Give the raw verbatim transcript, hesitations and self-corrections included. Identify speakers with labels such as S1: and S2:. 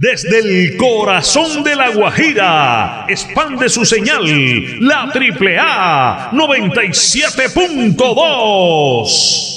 S1: Desde el corazón de La Guajira, expande su señal, la Triple A noventa y siete punto dos.